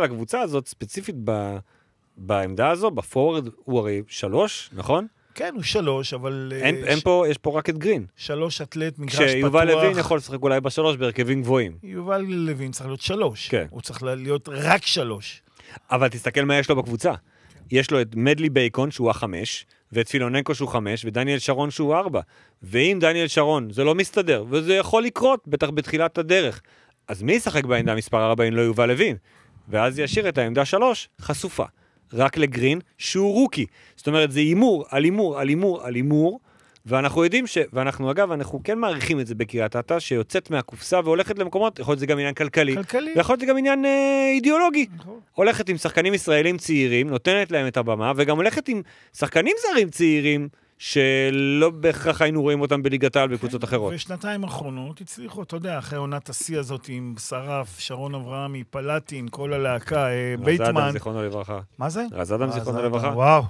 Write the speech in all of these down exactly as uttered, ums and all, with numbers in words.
על הקבוצה הזאת, ספציפית ב, בעמדה הזו, בפורוורד הוא הרי שלוש, נכון? כן, הוא שלוש, אבל... אין, אין פה, יש פה רק את גרין. שלוש אתלט, מגרש פתוח. שיובל לוין יכול לשחק אולי בשלוש בהרכבים גבוהים. יובל לוין צריך להיות שלוש. כן. הוא צריך להיות רק שלוש. אבל תסתכל מה יש לו בקבוצה. יש לו את מדלי בייקון שהוא החמש, ואת פילוננקו שהוא חמש, ודניאל שרון שהוא ארבע. ואם דניאל שרון זה לא מסתדר, וזה יכול לקרות, בטח בתחילת הדרך. אז מי ישחק בעמדה מספר ארבע אם לא יובל לוין? ואז ישאיר את העמדה שלוש חשופה. רק לגרין שהוא רוקי. זאת אומרת, זה אימור, על אימור, על אימור, על אימור, ואנחנו יודעים ש... ואנחנו אגב, אנחנו כן מעריכים את זה בקריית אתא, שיוצאת מהקופסה והולכת למקומות, יכול להיות זה גם עניין כלכלי, כלכלי. ויכול להיות זה גם עניין אה, אידיאולוגי. נכון. הולכת עם שחקנים ישראלים צעירים, נותנת להם את הבמה, וגם הולכת עם שחקנים זרים צעירים, שלא בהכרח היינו רואים אותם בליגת העל בקבוצות אחרות. ושנתיים האחרונות הצליחו, אתה יודע, אחרי עונת השיא הזאת עם שרף, שרון אברהמי, פלטין, כל הלהקה, בייטמן. רז אדם, זיכרונו לברכה. מה זה? רז אדם, זיכרונו לברכה. וואו.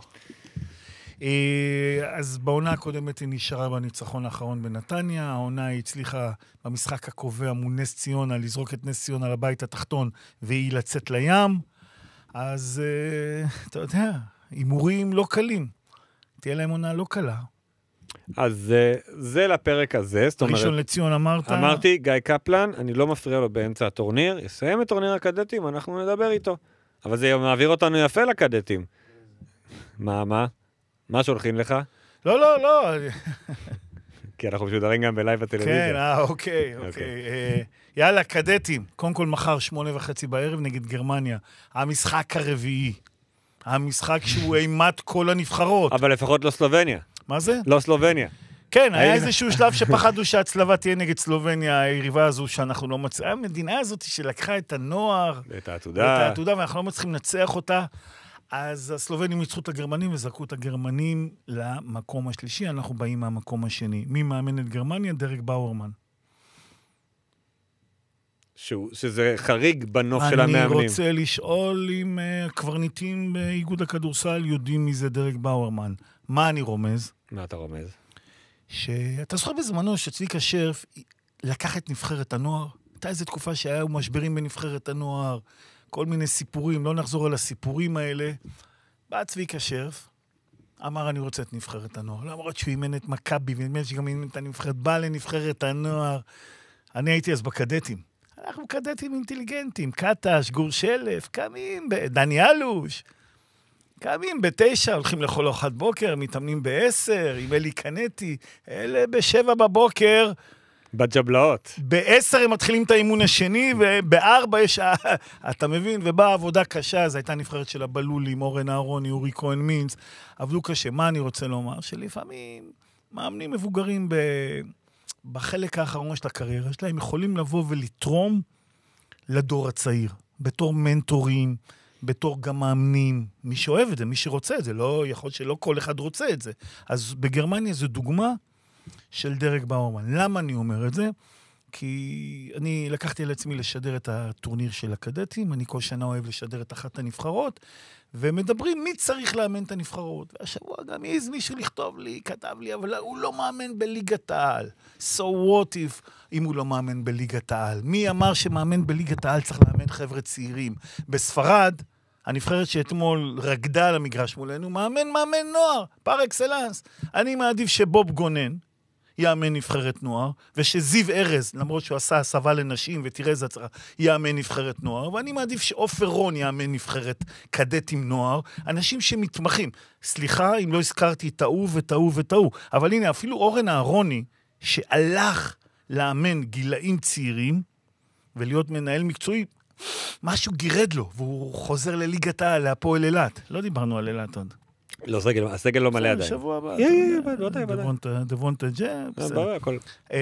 אז בעונה הקודמת היא נשארה בניצחון האחרון בנתניה, העונה היא הצליחה במשחק הקובע מול נס ציונה, לזרוק את נס ציונה לבית התחתון, והיא לצאת לים. אז אתה יודע, הימורים לא קלים. תהיה להם עונה לא קלה. אז זה, זה לפרק הזה, זאת אומרת... ראשון לציון אמרת... אמרתי, גיא קפלן, אני לא מפריע לו באמצע הטורניר, יסיים את טורניר הקדטים, אנחנו נדבר איתו. אבל זה מעביר אותנו יפה לקדטים. מה, מה? מה שולחים לך? לא, לא, לא. כי אנחנו משודרים גם בלייב בטלוויזיה. כן, אה, אוקיי, אוקיי. יאללה, קדטים. קודם כל מחר, שמונה וחצי בערב נגד גרמניה. המשחק הרביעי. המשחק שהוא אימת כל הנבחרות. אבל לפחות לא סלובניה. מה זה? לא סלובניה. כן, היה איזשהו שלב שפחדו שהצלבה תהיה נגד סלובניה, היריבה הזו שאנחנו לא מצליחים. המדינה הזאת שלקחה את הנוער, את העתודה, את העתודה, ואנחנו לא מצליחים לנצח אותה. אז הסלובנים ניצחו את הגרמנים וזרקו את הגרמנים למקום השלישי, אנחנו באים מהמקום השני. מי מאמן את גרמניה? דרק באורמן. שזה חריג בנוף של המאמנים. אני רוצה לשאול אם הקברניטים באיגוד הכדורסל יודעים מי זה דרק באורמן. מה אני רומז? מה אתה רומז? שאתה זוכר בזמנו שצביקה שרף לקח את נבחרת הנוער, הייתה איזו תקופה שהיו משברים בנבחרת הנוער, כל מיני סיפורים, לא נחזור על הסיפורים האלה. בא צביקה שרף, אמר אני רוצה את נבחרת הנוער, למרות שהוא אימן את מכבי, ונדמה שגם אימן את הנבחרת, בא לנבחרת הנוער. אני הייתי אז בקדטים. אנחנו קדטים אינטליגנטים, קטש, גור שלף, קמים, דני אלוש, קמים בתשע, הולכים לכל ארוחת בוקר, מתאמנים בעשר, עם אלי קנטי, אלה בשבע בבוקר, בג'בלאות. בעשר הם מתחילים את האימון השני, ובארבע יש, אתה מבין, ובאה עבודה קשה, זו הייתה נבחרת של הבלולים, אורן אהרוני, אורי כהן מינץ, עבדו קשה. מה אני רוצה לומר? שלפעמים מאמנים מבוגרים ב... בחלק האחרון של הקריירה שלהם, יכולים לבוא ולתרום לדור הצעיר, בתור מנטורים, בתור גם מאמנים, מי שאוהב את זה, מי שרוצה את זה, לא, יכול שלא כל אחד רוצה את זה. אז בגרמניה זו דוגמה של דרק באורמן. למה אני אומר את זה? כי אני לקחתי על עצמי לשדר את הטורניר של הקדטים, אני כל שנה אוהב לשדר את אחת הנבחרות, ומדברים מי צריך לאמן את הנבחרות. והשבוע גם יש מישהו לכתוב לי, כתב לי, אבל הוא לא מאמן בליגת העל. So what if, אם הוא לא מאמן בליגת העל? מי אמר שמאמן בליגת העל צריך לאמן חבר'ה צעירים? בספרד, הנבחרת שאתמול רקדה על המגרש מולנו, מאמן מאמן נוער, פר אקסלנס. אני מעדיף שבוב גונן, יאמן נבחרת נוער, ושזיו ארז, למרות שהוא עשה הסבה לנשים, ותראה איזה הצרה, יאמן נבחרת נוער, ואני מעדיף שאופר רון יאמן נבחרת קדטים נוער, אנשים שמתמחים. סליחה אם לא הזכרתי טעו וטעו וטעו, אבל הנה, אפילו אורן אהרוני, שהלך לאמן גילאים צעירים, ולהיות מנהל מקצועי, משהו גירד לו, והוא חוזר לליגת העל, להפועל אילת. לא דיברנו על אילת עוד. לא, סגל, הסגל לא מלא עדיין. שבוע הבא. דבונטה ג'אב. בסדר, הכל.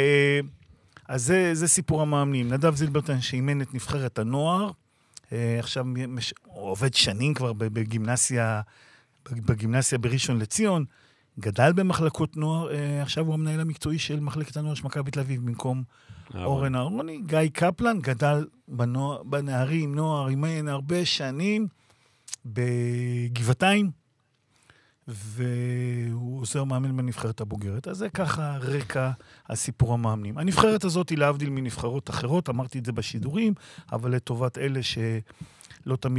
אז זה סיפור המאמנים. נדב זילברטן שאימן את נבחרת הנוער, עכשיו עובד שנים כבר בגימנסיה, בגימנסיה בראשון לציון, גדל במחלקות נוער, עכשיו הוא המנהל המקצועי של מחלקת הנוער של מכבי תל אביב, במקום אורן אהרוני. גיא קפלן גדל בנערים, נוער, אימן הרבה שנים בגבעתיים, והוא עוזר מאמן בנבחרת הבוגרת. אז זה ככה רקע הסיפור המאמנים. הנבחרת הזאת היא להבדיל מנבחרות אחרות, אמרתי את זה בשידורים, אבל לטובת אלה שלא תמיד